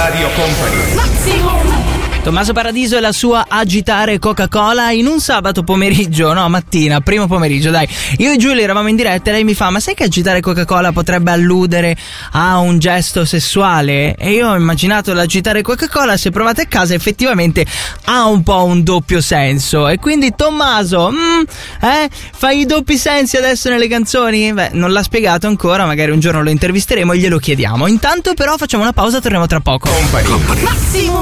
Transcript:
Radio Company. Tommaso Paradiso e la sua Agitare Coca-Cola in un sabato pomeriggio, no, mattina, primo pomeriggio, dai. Io e Giulia eravamo in diretta e lei mi fa: ma sai che agitare Coca-Cola potrebbe alludere a un gesto sessuale? E io ho immaginato l'agitare Coca-Cola, se provate a casa effettivamente ha un po' un doppio senso. E quindi Tommaso, fai i doppi sensi adesso nelle canzoni? Beh, non l'ha spiegato ancora, magari un giorno lo intervisteremo e glielo chiediamo. Intanto però facciamo una pausa, torniamo tra poco. Company.